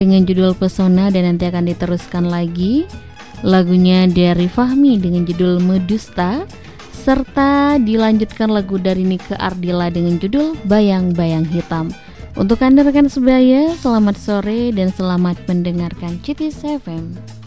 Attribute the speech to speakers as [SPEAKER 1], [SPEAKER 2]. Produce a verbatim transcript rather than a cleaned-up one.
[SPEAKER 1] dengan judul Pesona, dan nanti akan diteruskan lagi lagunya dari Fahmi dengan judul Medusta, serta dilanjutkan lagu dari Nike Ardila dengan judul Bayang-Bayang Hitam. Untuk Anda rekan sebaya, selamat sore dan selamat mendengarkan C I T I S F M.